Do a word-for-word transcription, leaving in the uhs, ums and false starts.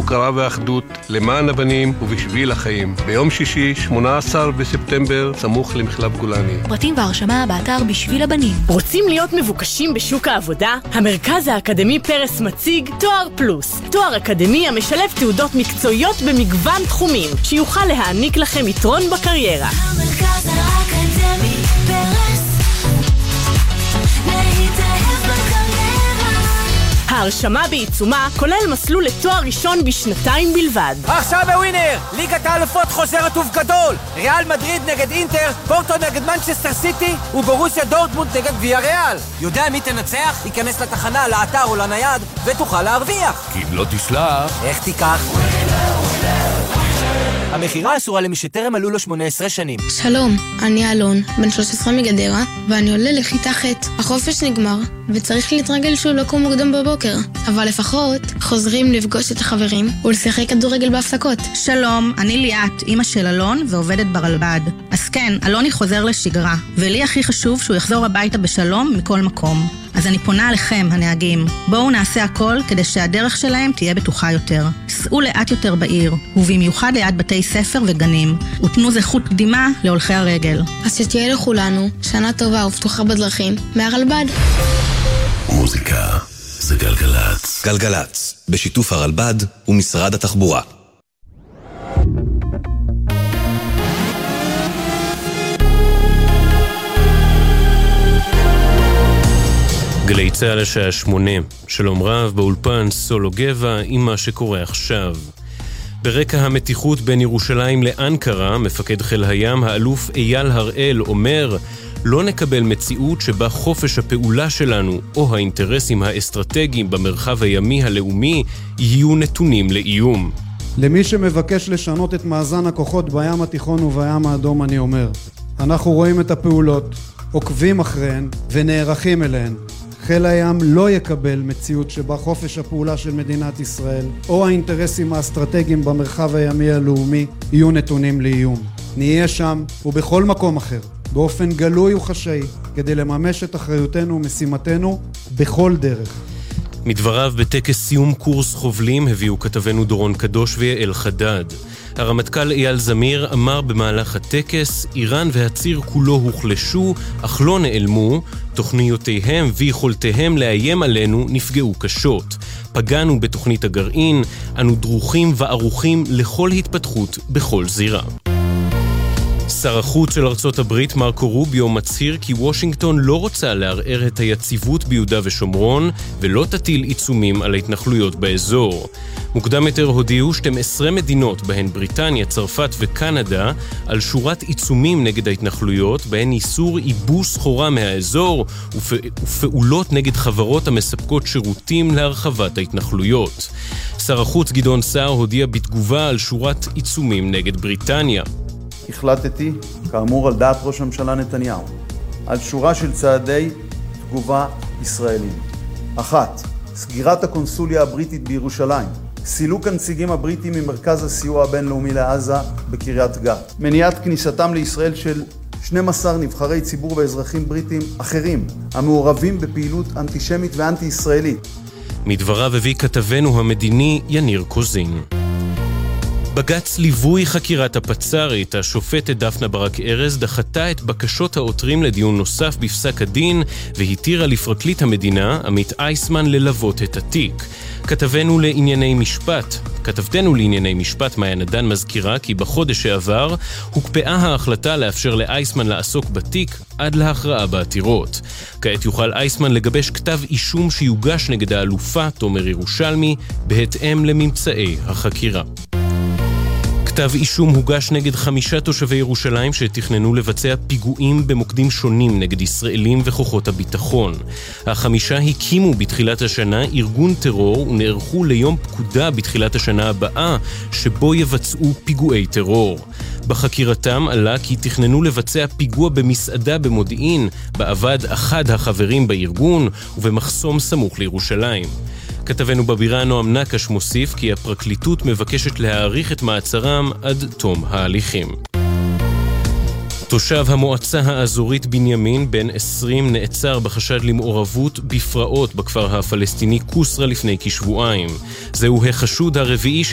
הוקרה ואחדות למען הבנים ובשביל החיים. ביום שישי, שמונה עשר בספטמבר, סמוך למחלף גולני. פרטים והרשמה באתר בשביל הבנים. רוצים להיות מבוקשים בשוק העבודה? המרכז האקדמי פרס מציג תואר פלוס. תואר אקדמי המשלב תעודות מקצועיות במגוון תחומים, שיוכל להעניק לכם יתרון בקריירה. המרכז האקדמי פרס להתאהב בקריירה. ההרשמה בעיצומה כולל מסלול לתואר ראשון בשנתיים בלבד. עכשיו בווינר, ליגת האלופות חוזרת ובגדול. ריאל מדריד נגד אינטר, פורטו נגד מנצ'סטר סיטי וברוסיה דורטמונד נגד ויה ריאל. יודע מי תנצח? ייכנס לתחנה, לאתר או לנייד ותוכל להרוויח. כי אם לא תשלח, איך תיקח? המחירה אסורה למי שטרם מלאו לו שמונה עשרה שנים. שלום, אני אלון, בן שלוש עשרה מגדרה, ואני עולה לכיתה ח'. החופש נגמר, וצריך להתרגל שוב לקום מוקדם בבוקר. אבל לפחות חוזרים לפגוש את החברים ולשחק כדורגל בהפסקות. שלום, אני ליאת, אמא של אלון ועובדת ברלב"ד. אז כן, אלוני חוזר לשגרה, ולי הכי חשוב שהוא יחזור הביתה בשלום מכל מקום. אז אני פונה עליכם, הנהגים. בואו נעשה הכל כדי שהדרך שלהם תהיה בטוחה יותר. סעו לאט יותר בעיר, ובמיוחד ליד בתי ספר וגנים, ותנו זכות קדימה להולכי הרגל. אז שתהיה לכולנו שנה טובה ובטוחה בדרכים מהרלב"ד. מוזיקה זה גלגלץ. גלגלץ, בשיתוף הרלב"ד ומשרד התחבורה. גלי צהל השעה שמונה, שלום רב, באולפן סולו גבע עם מה שקורה עכשיו. ברקע המתיחות בין ירושלים לאנקרה, מפקד חיל הים האלוף אייל הראל אומר, לא נקבל מציאות שבה חופש הפעולה שלנו או האינטרסים האסטרטגיים במרחב הימי הלאומי יהיו נתונים לאיום. למי שמבקש לשנות את מאזן הכוחות בים התיכון ובים האדום אני אומר, אנחנו רואים את הפעולות, עוקבים אחריהן ונערכים אליהן. חיל הים לא יקבל מציאות שבה חופש הפעולה של מדינת ישראל או האינטרסים האסטרטגיים במרחב הימי הלאומי יהיו נתונים לאיום. נהיה שם ובכל מקום אחר, באופן גלוי וחשאי, כדי לממש את אחריותנו ומשימתנו בכל דרך. מדבריו בטקס סיום קורס חובלים הביאו כתבנו דורון קדוש ויעל חדד. הרמטכ"ל אייל זמיר אמר במהלך הטקס, איראן והציר כולו הוחלשו, אך לא נעלמו, תוכניותיהם ויכולתיהם לאיים עלינו נפגעו קשות. פגענו בתוכנית הגרעין, אנו דרוכים וערוכים לכל התפתחות בכל זירה. שר החוץ של ארצות הברית מרקו רוביו מצהיר כי וושינגטון לא רוצה לערער את היציבות ביהודה ושומרון ולא תטיל עיצומים על ההתנחלויות באזור. מוקדם יותר הודיעו שתים עשרה מדינות בהן בריטניה, צרפת וקנדה על שורת עיצומים נגד ההתנחלויות בהן איסור איבוס סחורה מהאזור ופ... ופעולות נגד חברות המספקות שירותים להרחבת ההתנחלויות. שר החוץ גדעון סער הודיע בתגובה על שורת עיצומים נגד בריטניה. החלטתי, כאמור על דעת ראש הממשלה נתניהו, על שורה של צעדי תגובה ישראלים. אחת, סגירת הקונסוליה הבריטית בירושלים, סילוק הנציגים הבריטים ממרכז הסיוע הבינלאומי לעזה בקריית גת, מניעת כניסתם לישראל של שנים עשר נבחרי ציבור ואזרחים בריטים אחרים המעורבים בפעילות אנטישמית ואנטי-ישראלית. מדבריו הביא כתבנו המדיני יניר קוזין. בג"ץ ליווי חקירת הפצ"רית, השופטת דפנה ברק ארז דחתה את בקשות העותרים לדיון נוסף בפסק הדין והתירה לפרקליט המדינה עמית אייסמן ללוות את התיק. כתבנו לענייני משפט, כתבתנו לענייני משפט מאיה נדן מזכירה כי בחודש שעבר הוקפאה ההחלטה לאפשר לאייסמן לעסוק בתיק עד להכרעה בעתירות. כעת יוכל אייסמן לגבש כתב אישום שיוגש נגד האלופה תומר ירושלמי בהתאם לממצאי החקירה. כתב אישום הוגש נגד חמישה תושבי ירושלים שתכננו לבצע פיגועים במוקדים שונים נגד ישראלים וכוחות הביטחון. החמישה הקימו בתחילת השנה ארגון טרור ונערכו ליום פקודה בתחילת השנה הבאה שבו יבצעו פיגועי טרור. בחקירתם עלה כי תכננו לבצע פיגוע במסעדה במודיעין, בעבד אחד החברים בארגון ובמחסום סמוך לירושלים. כתבנו בבירה נועם נקש מוסיף כי הפרקליטות מבקשת להאריך את מעצרם עד תום ההליכים. תושב המועצה האזורית בנימין בן עשרים נעצר בחשד למעורבות בפרעות בכפר הפלסטיני קוסרה לפני כשבועיים. זהו החשוד הרביעי